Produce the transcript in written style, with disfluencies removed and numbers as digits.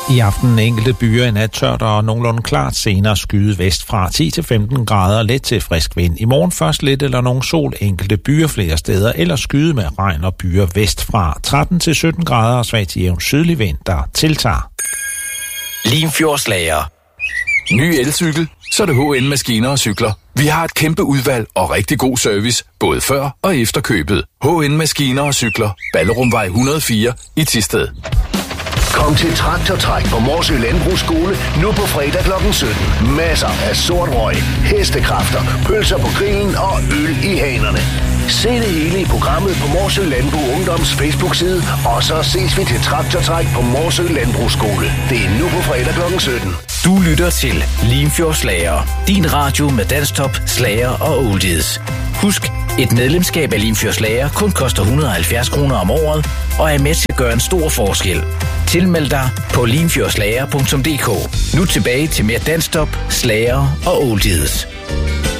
I aften enkelte byer i nat tørt og nogenlunde klart, senere skyde vestfra 10-15 grader, let til frisk vind. I morgen først lidt eller nogen sol, enkelte byer flere steder, eller skyde med regn og byer vestfra 13-17 grader og svag til jævn sydlig vind, der tiltager. Limfjordslager. Ny elcykel, så er det H&M Maskiner og Cykler. Vi har et kæmpe udvalg og rigtig god service, både før og efter købet. H&M Maskiner og Cykler. Ballerumvej 104 i Thisted. Kom til Traktortræk på Morsø Landbrugsskole nu på fredag kl. 17. Masser af sort røg, hestekræfter, pølser på grillen og øl i hanerne. Se det hele i programmet på Morsø Landbrug Ungdoms Facebook-side, og så ses vi til Traktortræk på Morsø Landbrugsskole. Det er nu på fredag kl. 17. Du lytter til Limfjordslager. Din radio med dansktop, slager og oldies. Husk, et medlemskab af Limfjordslager kun koster 170 kroner om året, og er med til at gøre en stor forskel. Tilmeld dig på limfjordslager.dk. Nu tilbage til mere dansktop, slager og oldies.